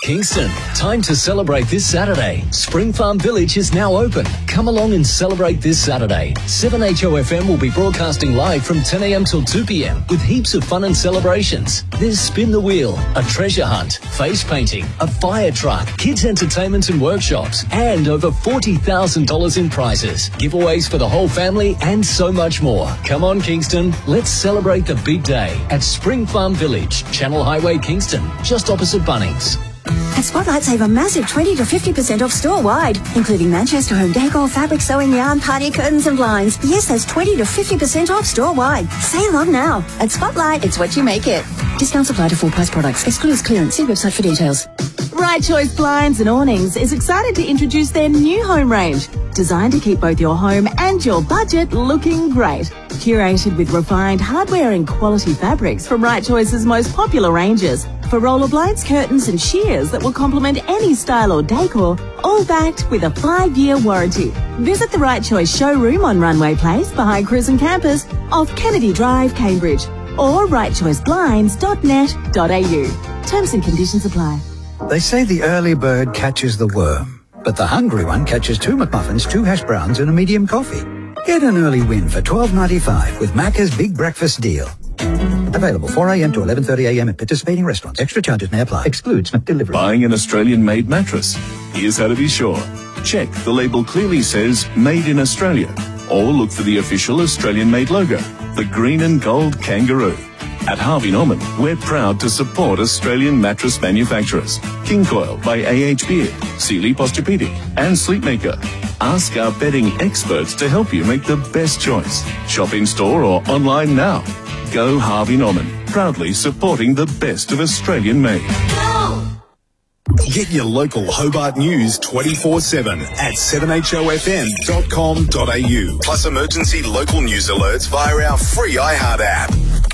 Kingston, time to celebrate this Saturday. Spring Farm Village is now open. Come along and celebrate this Saturday. 7HOFM will be broadcasting live from 10 a.m. till 2 p.m. with heaps of fun and celebrations. There's Spin the Wheel, a treasure hunt, face painting, a fire truck, kids entertainment and workshops, and over $40,000 in prizes, giveaways for the whole family, and so much more. Come on, Kingston, let's celebrate the big day at Spring Farm Village, Channel Highway, Kingston, just opposite Bunnings. At Spotlight, save a massive 20 to 50% off store-wide, including Manchester home decor, fabric, sewing yarn, party curtains and blinds. Yes, that's 20 to 50% off store-wide. Save on now. At Spotlight, it's what you make it. Discounts apply to full-price products. Excludes clearance. See website for details. Right Choice Blinds and Awnings is excited to introduce their new home range, designed to keep both your home and your budget looking great. Curated with refined hardware and quality fabrics from Right Choice's most popular ranges. For roller blinds, curtains and shears that will complement any style or decor, all backed with a 5-year warranty. Visit the Right Choice showroom on Runway Place behind Cruisin' Campus off Kennedy Drive, Cambridge, or rightchoiceblinds.net.au. Terms and conditions apply. They say the early bird catches the worm, but the hungry one catches 2 McMuffins, 2 hash browns and a medium coffee. Get an early win for $12.95 with Macca's Big Breakfast Deal. Available 4 a.m. to 11:30 a.m. at participating restaurants. Extra charges may apply. Excludes McDelivery. Buying an Australian-made mattress? Here's how to be sure. Check the label clearly says Made in Australia, or look for the official Australian-made logo, the green and gold kangaroo. At Harvey Norman, we're proud to support Australian mattress manufacturers. King Coil by A.H. Beard, Sealy Posturepedic and Sleepmaker. Ask our bedding experts to help you make the best choice. Shop in store or online now. Go Harvey Norman, proudly supporting the best of Australian made. Get your local Hobart news 24/7 at 7hofm.com.au. Plus emergency local news alerts via our free iHeart app.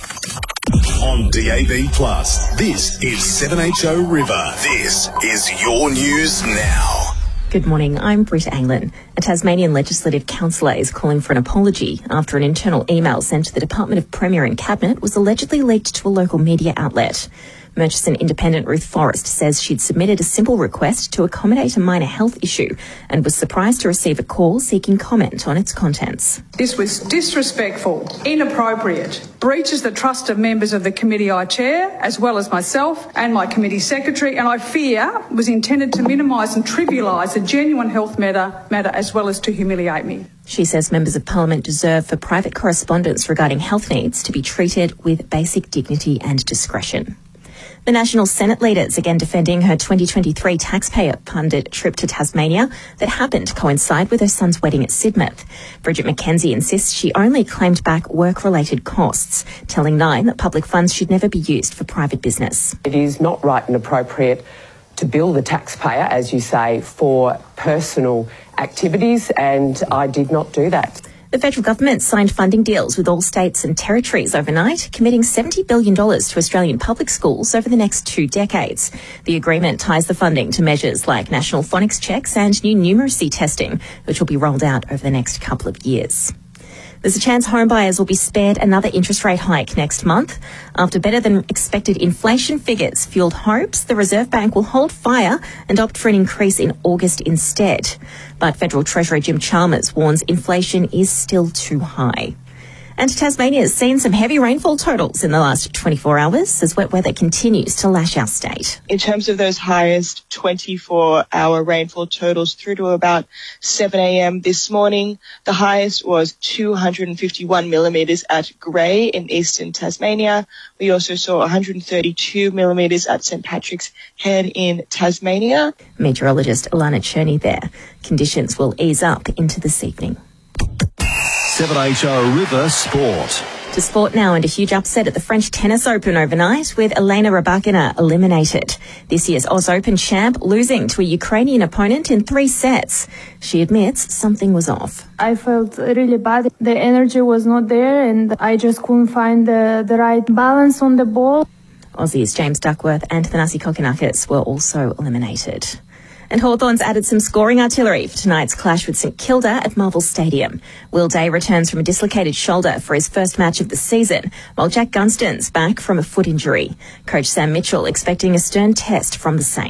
On DAB+, this is 7HO River. This is your news now. Good morning, I'm Britt Anglin. A Tasmanian Legislative Councillor is calling for an apology after an internal email sent to the Department of Premier and Cabinet was allegedly leaked to a local media outlet. Murchison Independent Ruth Forrest says she'd submitted a simple request to accommodate a minor health issue and was surprised to receive a call seeking comment on its contents. This was disrespectful, inappropriate, breaches the trust of members of the committee I chair, as well as myself and my committee secretary, and I fear was intended to minimise and trivialise a genuine health matter as well as to humiliate me. She says members of Parliament deserve for private correspondence regarding health needs to be treated with basic dignity and discretion. The National Senate leader is again defending her 2023 taxpayer-funded trip to Tasmania that happened to coincide with her son's wedding at Sidmouth. Bridget McKenzie insists she only claimed back work-related costs, telling Nine that public funds should never be used for private business. It is not right and appropriate to bill the taxpayer, as you say, for personal activities, and I did not do that. The federal government signed funding deals with all states and territories overnight, committing $70 billion to Australian public schools over the next 2 decades. The agreement ties the funding to measures like national phonics checks and new numeracy testing, which will be rolled out over the next couple of years. There's a chance homebuyers will be spared another interest rate hike next month. After better than expected inflation figures fueled hopes, the Reserve Bank will hold fire and opt for an increase in August instead. But Federal Treasurer Jim Chalmers warns inflation is still too high. And Tasmania has seen some heavy rainfall totals in the last 24 hours as wet weather continues to lash our state. In terms of those highest 24-hour rainfall totals through to about 7 a.m. this morning, the highest was 251 millimetres at Grey in eastern Tasmania. We also saw 132 millimetres at St Patrick's Head in Tasmania. Meteorologist Alana Cherney there. Conditions will ease up into this evening. 7HO River Sport. To sport now, and a huge upset at the French Tennis Open overnight with Elena Rybakina eliminated. This year's Oz Open champ losing to a Ukrainian opponent in 3 sets. She admits something was off. I felt really bad. The energy was not there and I just couldn't find the right balance on the ball. Aussies James Duckworth and Thanasi Kokonakis were also eliminated. And Hawthorns added some scoring artillery for tonight's clash with St Kilda at Marvel Stadium. Will Day returns from a dislocated shoulder for his first match of the season, while Jack Gunston's back from a foot injury. Coach Sam Mitchell expecting a stern test from the Saints.